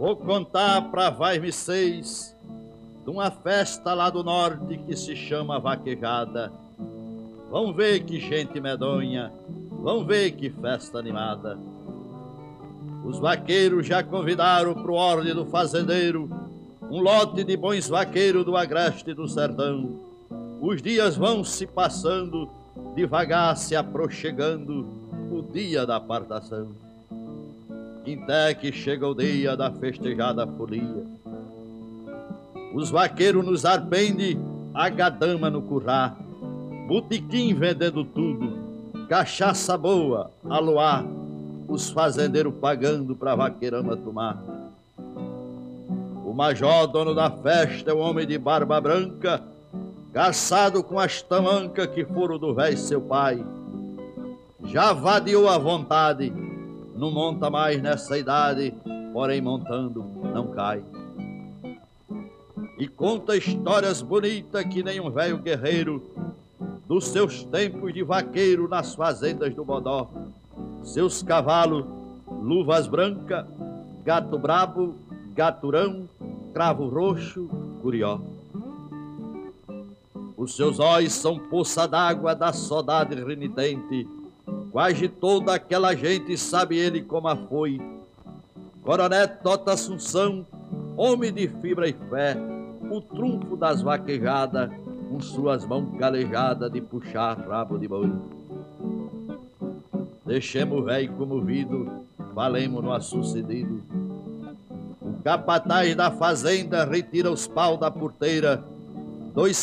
Vou contar pra vai-me seis de uma festa lá do norte que se chama vaquejada. Vão ver que gente medonha, vão ver que festa animada. Os vaqueiros já convidaram pro orde do fazendeiro um lote de bons vaqueiros do agreste do sertão. Os dias vão se passando, devagar se aproximando o dia da apartação. Até que chega o dia da festejada folia. Os vaqueiros nos arpende, a gadama no currá, botequim vendendo tudo, cachaça boa, aluá, os fazendeiros pagando pra vaqueirama tomar. O major, dono da festa, é o homem de barba branca, caçado com as tamancas que foram do velho seu pai. Já vadiou à vontade, não monta mais nessa idade, porém montando não cai. E conta histórias bonitas que nem um velho guerreiro, dos seus tempos de vaqueiro nas fazendas do Bodó. Seus cavalos, luvas brancas, gato brabo, gaturão, cravo roxo, curió. Os seus olhos são poça d'água da saudade renitente. Quase toda aquela gente sabe ele como a foi. Coronel Tota Assunção, homem de fibra e fé, o trunfo das vaquejadas, com suas mãos calejadas de puxar rabo de boi. Deixemos o velho comovido, falemos no sucedido. O capataz da fazenda retira os pau da porteira, dois